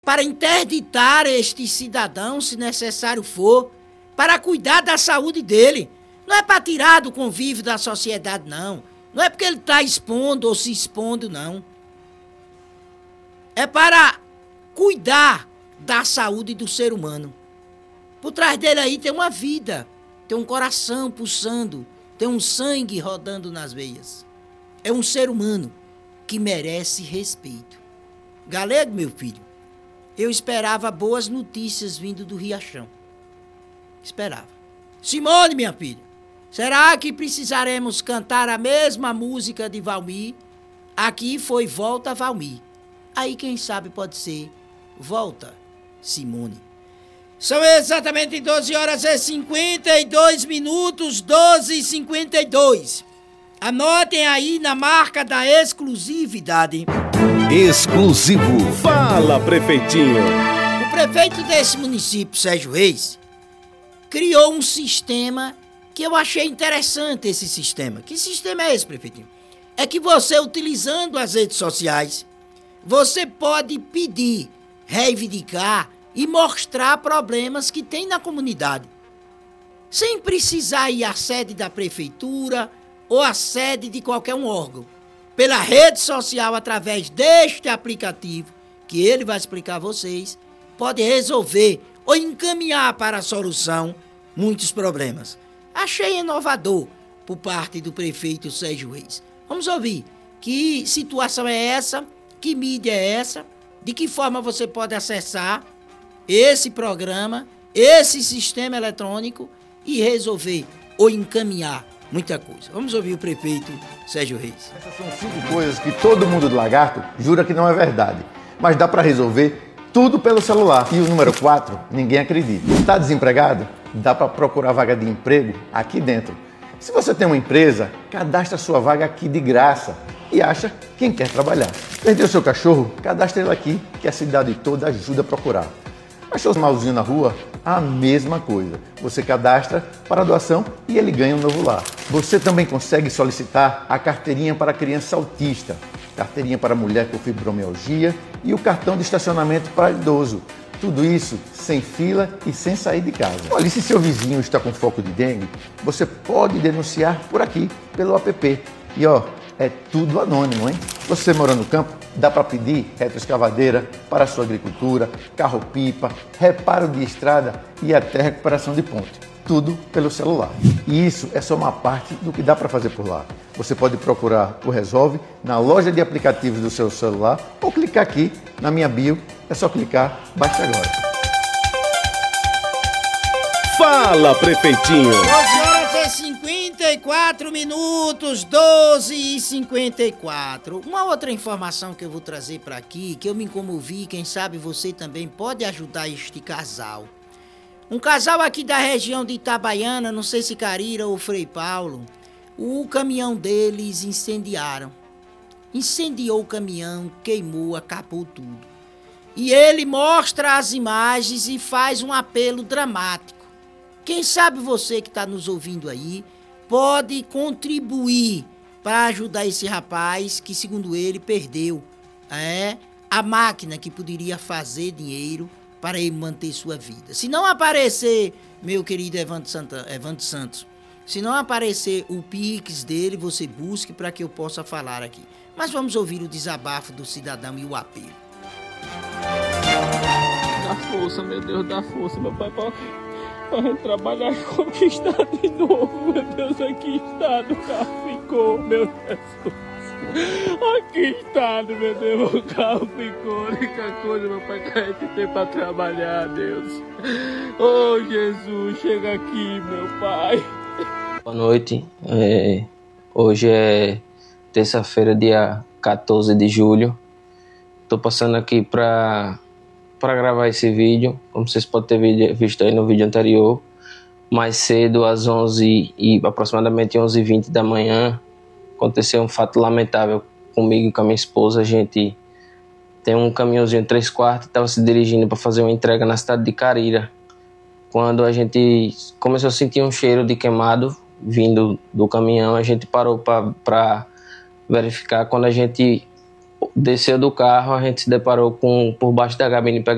para interditar este cidadão, se necessário for, para cuidar da saúde dele. Não é para tirar do convívio da sociedade, não. Não é porque ele está expondo ou se expondo, não. É para cuidar da saúde do ser humano. Por trás dele aí tem uma vida, tem um coração pulsando, tem um sangue rodando nas veias. É um ser humano que merece respeito. Galego, meu filho, eu esperava boas notícias vindo do Riachão. Esperava. Simone, minha filha, será que precisaremos cantar a mesma música de Valmir? Aqui foi Volta Valmir. Aí quem sabe pode ser Volta Simone. São exatamente 12 horas e 52 minutos, 12h52. Anotem aí na marca da exclusividade. Exclusivo. Fala, prefeitinho. O prefeito desse município, Sérgio Reis, criou um sistema que eu achei interessante, esse sistema. Que sistema é esse, prefeitinho? É que você, utilizando as redes sociais, você pode pedir, reivindicar e mostrar problemas que tem na comunidade, sem precisar ir à sede da prefeitura ou à sede de qualquer um órgão. Pela rede social, através deste aplicativo, que ele vai explicar a vocês, pode resolver ou encaminhar para a solução muitos problemas. Achei inovador por parte do prefeito Sérgio Reis. Vamos ouvir que situação é essa, que mídia é essa, de que forma você pode acessar esse programa, esse sistema eletrônico e resolver ou encaminhar muita coisa. Vamos ouvir o prefeito Sérgio Reis. Essas são 5 coisas que todo mundo do Lagarto jura que não é verdade, mas dá para resolver tudo pelo celular. E o número 4, ninguém acredita. Está desempregado? Dá para procurar vaga de emprego aqui dentro. Se você tem uma empresa, cadastra sua vaga aqui de graça e acha quem quer trabalhar. Perdeu seu cachorro? Cadastra ele aqui, que a cidade toda ajuda a procurar. Achou malzinho na rua? A mesma coisa. Você cadastra para doação e ele ganha um novo lar. Você também consegue solicitar a carteirinha para criança autista, carteirinha para mulher com fibromialgia e o cartão de estacionamento para idoso. Tudo isso sem fila e sem sair de casa. Olha, e se seu vizinho está com foco de dengue, você pode denunciar por aqui, pelo app. E é tudo anônimo, hein? Você mora no campo? Dá para pedir retroescavadeira para a sua agricultura, carro-pipa, reparo de estrada e até recuperação de ponte. Tudo pelo celular. E isso é só uma parte do que dá para fazer por lá. Você pode procurar o Resolve na loja de aplicativos do seu celular ou clicar aqui na minha bio. É só clicar, baixe agora. Fala, prefeitinho. 12 horas e 54 minutos, 12h54. Uma outra informação que eu vou trazer para aqui, que eu me comovi, quem sabe você também pode ajudar este casal. Um casal aqui da região de Itabaiana, não sei se Carira ou Frei Paulo, o caminhão deles incendiaram. Incendiou o caminhão, queimou, acabou tudo. E ele mostra as imagens e faz um apelo dramático. Quem sabe você que está nos ouvindo aí pode contribuir para ajudar esse rapaz que, segundo ele, perdeu a máquina que poderia fazer dinheiro para ele manter sua vida. Se não aparecer, meu querido Evandro Santos, se não aparecer o Pix dele, você busque para que eu possa falar aqui. Mas vamos ouvir o desabafo do cidadão e o apelo. Dá força, meu Deus, dá força, meu pai, para gente trabalhar e conquistar de novo, meu Deus, aqui está, o carro ficou, meu Jesus. Aqui está, meu Deus, o carro ficou, a única coisa, meu pai, que a gente tem para trabalhar, Deus. Oh, Jesus, chega aqui, meu pai. Boa noite, hoje é terça-feira, dia 14 de julho. Estou passando aqui para gravar esse vídeo, como vocês podem ter visto aí no vídeo anterior. Mais cedo, às 11 e aproximadamente 11h20 da manhã, aconteceu um fato lamentável comigo e com a minha esposa. A gente tem um caminhãozinho 3/4, estava se dirigindo para fazer uma entrega na cidade de Carira. Quando a gente começou a sentir um cheiro de queimado vindo do caminhão, a gente parou para verificar. Quando a gente desceu do carro, a gente se deparou por baixo da cabine